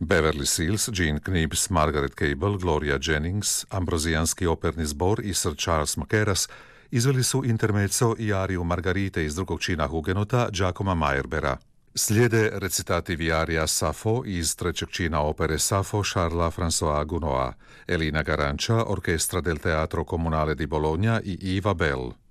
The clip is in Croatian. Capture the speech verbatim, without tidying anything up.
Beverly Sills, Gene Knibbs, Margaret Cable, Gloria Jennings, Ambrozijanski operni zbor i Sir Charles Mackerras izveli su intermezzo i ariju Margarite iz drugog čina Hugenota Giacomo Meyerbeera. Slijede recitativi arija Safo iz trećeg čina opere Safo Charlesa François Gounod, Elina Garancia, Orkestra del Teatro Comunale di Bologna i Iva Bell.